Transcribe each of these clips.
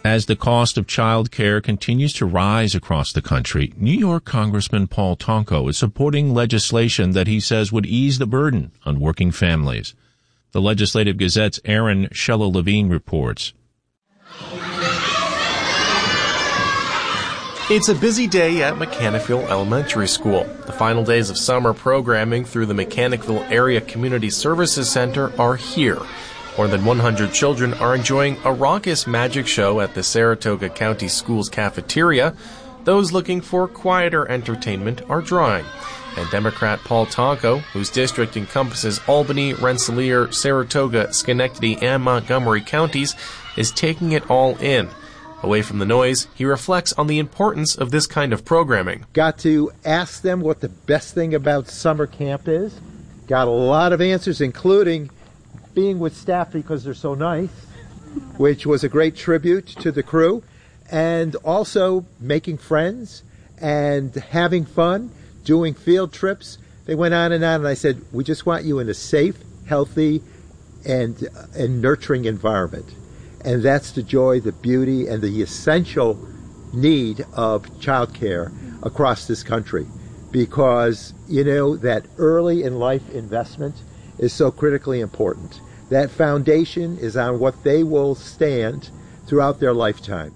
As the cost of child care continues to rise across the country, New York Congressman Paul Tonko is supporting legislation that he says would ease the burden on working families. The Legislative Gazette's Aaron Shella-Levine reports. It's a busy day at Mechanicville Elementary School. The final days of summer programming through the Mechanicville Area Community Services Center are here. More than 100 children are enjoying a raucous magic show at the Saratoga County Schools cafeteria. Those looking for quieter entertainment are drawing. And Democrat Paul Tonko, whose district encompasses Albany, Rensselaer, Saratoga, Schenectady, and Montgomery counties, is taking it all in. Away from the noise, he reflects on the importance of this kind of programming. Got to ask them what the best thing about summer camp is. Got a lot of answers, including being with staff because they're so nice, which was a great tribute to the crew, and also making friends and having fun, doing field trips. They went on, and I said, we just want you in a safe, healthy, and nurturing environment. And that's the joy, the beauty, and the essential need of childcare across this country. Because, you know, that early in life investment is so critically important. That foundation is on what they will stand throughout their lifetime.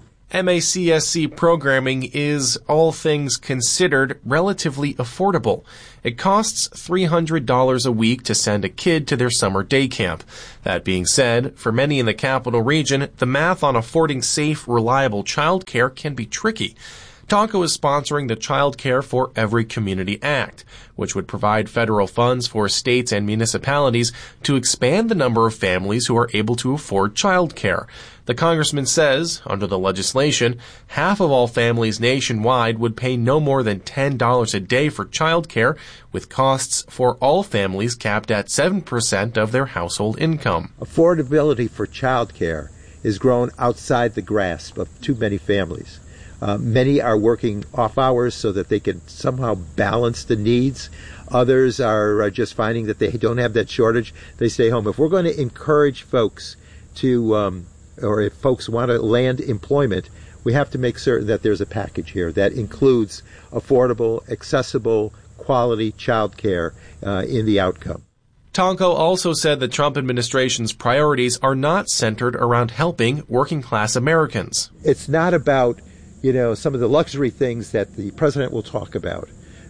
MACSC programming is, all things considered, relatively affordable. It costs $300 a week to send a kid to their summer day camp. That being said, for many in the capital region, the math on affording safe, reliable childcare can be tricky. Tonko is sponsoring the Child Care for Every Community Act, which would provide federal funds for states and municipalities to expand the number of families who are able to afford child care. The congressman says, under the legislation, half of all families nationwide would pay no more than $10 a day for child care, with costs for all families capped at 7% of their household income. Affordability for child care is grown outside the grasp of too many families. Many are working off hours so that they can somehow balance the needs. Others are just finding that they don't have that shortage. They stay home. If we're going to encourage folks to, or if folks want to land employment, we have to make certain that there's a package here that includes affordable, accessible, quality child care in the outcome. Tonko also said the Trump administration's priorities are not centered around helping working-class Americans. It's not about some of the luxury things that the president will talk about.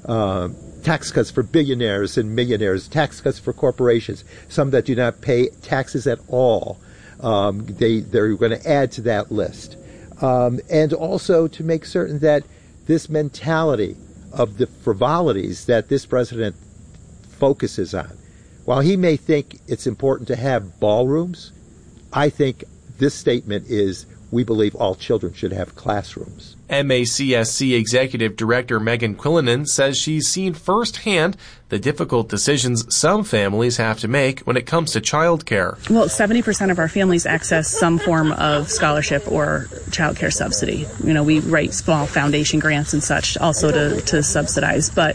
Tax cuts for billionaires and millionaires, tax cuts for corporations, some that do not pay taxes at all. They're going to add to that list. And also to make certain that this mentality of the frivolities that this president focuses on, while he may think it's important to have ballrooms, I think this statement is, we believe all children should have classrooms. MACSC Executive Director Megan Quillinan says she's seen firsthand the difficult decisions some families have to make when it comes to childcare. Well, 70% of our families access some form of scholarship or childcare subsidy. We write small foundation grants and such also to subsidize, but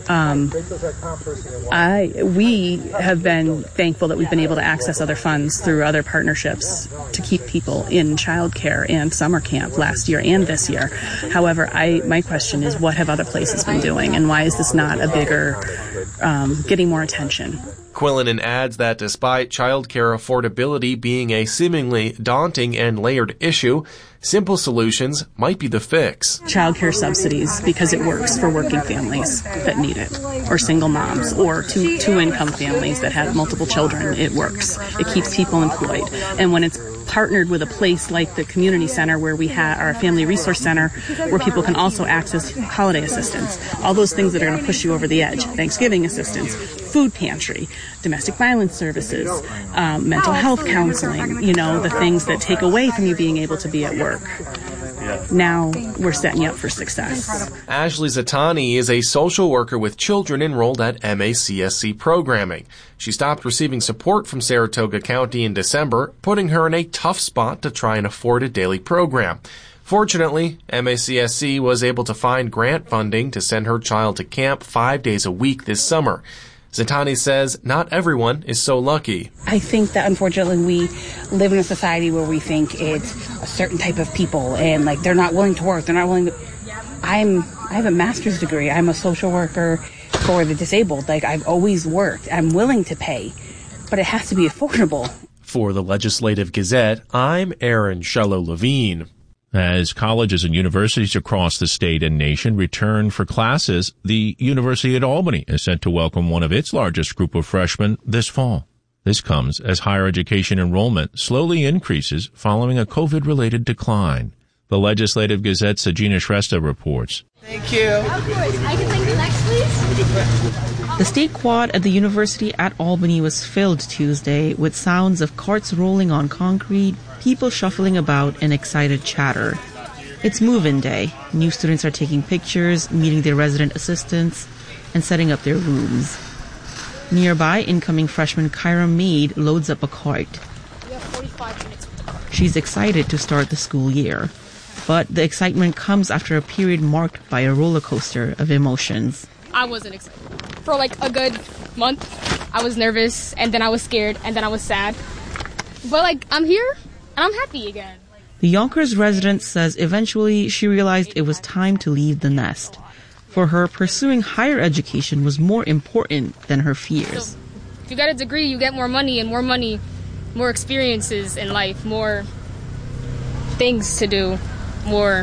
we have been thankful that we've been able to access other funds through other partnerships to keep people in childcare and summer camp last year and this year. However, my question is, what have other places been doing, and why is this not a bigger, getting more attention? Quillinan adds that despite childcare affordability being a seemingly daunting and layered issue, simple solutions might be the fix. Childcare subsidies, because it works for working families that need it, or single moms, or two-income families that have multiple children. It works. It keeps people employed. And when it's partnered with a place like the community center where we have our family resource center where people can also access holiday assistance, all those things that are going to push you over the edge, Thanksgiving assistance, food pantry, domestic violence services, mental health counseling, the things that take away from you being able to be at work. Now we're setting you up for success. Ashley Zatani is a social worker with children enrolled at MACSC programming. She stopped receiving support from Saratoga County in December, putting her in a tough spot to try and afford a daily program. Fortunately, MACSC was able to find grant funding to send her child to camp 5 days a week this summer. Zatani says not everyone is so lucky. I think that unfortunately we live in a society where we think it's a certain type of people and like they're not willing to work. They're not willing to. I have a master's degree. I'm a social worker for the disabled. Like I've always worked. I'm willing to pay, but it has to be affordable. For the Legislative Gazette, I'm Aaron Shallow-Levine. As colleges and universities across the state and nation return for classes, the University at Albany is set to welcome one of its largest group of freshmen this fall. This comes as higher education enrollment slowly increases following a COVID-related decline. The Legislative Gazette's Sajina Shrestha reports. Thank you. Of course. I can take the next, please. The state quad at the University at Albany was filled Tuesday with sounds of carts rolling on concrete, people shuffling about, and excited chatter. It's move-in day. New students are taking pictures, meeting their resident assistants, and setting up their rooms. Nearby, incoming freshman Kyra Maid loads up a cart. We have 45 minutes. She's excited to start the school year. But the excitement comes after a period marked by a roller coaster of emotions. I wasn't excited. For like a good month, I was nervous, and then I was scared, and then I was sad. But like, I'm here, and I'm happy again. The Yonkers resident says eventually she realized it was time to leave the nest. For her, pursuing higher education was more important than her fears. So, if you got a degree, you get more money, more experiences in life, more things to do, more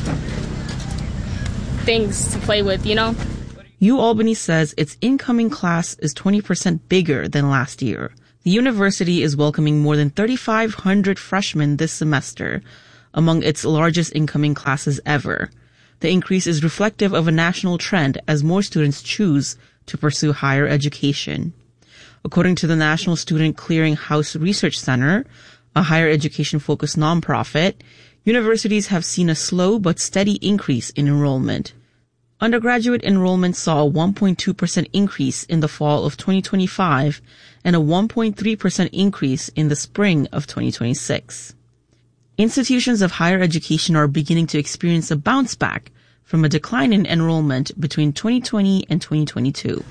things to play with, you know? UAlbany says its incoming class is 20% bigger than last year. The university is welcoming more than 3,500 freshmen this semester, among its largest incoming classes ever. The increase is reflective of a national trend as more students choose to pursue higher education. According to the National Student Clearinghouse Research Center, a higher education-focused nonprofit, universities have seen a slow but steady increase in enrollment. Undergraduate enrollment saw a 1.2% increase in the fall of 2025 and a 1.3% increase in the spring of 2026. Institutions of higher education are beginning to experience a bounce back from a decline in enrollment between 2020 and 2022.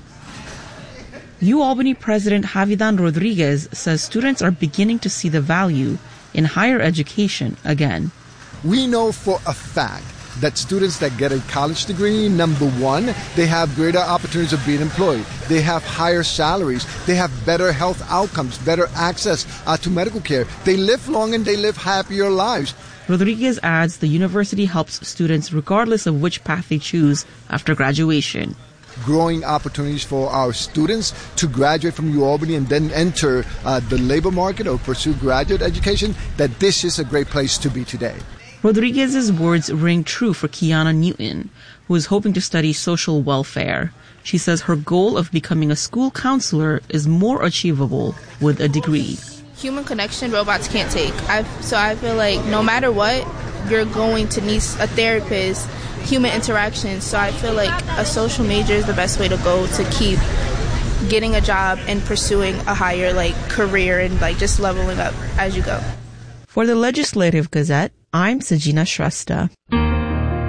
UAlbany President Javidan Rodriguez says students are beginning to see the value in higher education again. We know for a fact that students that get a college degree, number one, they have greater opportunities of being employed. They have higher salaries. They have better health outcomes, better access to medical care. They live long and they live happier lives. Rodriguez adds the university helps students regardless of which path they choose after graduation. Growing opportunities for our students to graduate from UAlbany and then enter the labor market or pursue graduate education, that this is a great place to be today. Rodriguez's words ring true for Kiana Newton, who is hoping to study social welfare. She says her goal of becoming a school counselor is more achievable with a degree. Human connection robots can't take. So I feel like no matter what, you're going to need a therapist, human interaction. So I feel like a social major is the best way to go to keep getting a job and pursuing a higher career and just leveling up as you go. For the Legislative Gazette, I'm Sajina Shrestha.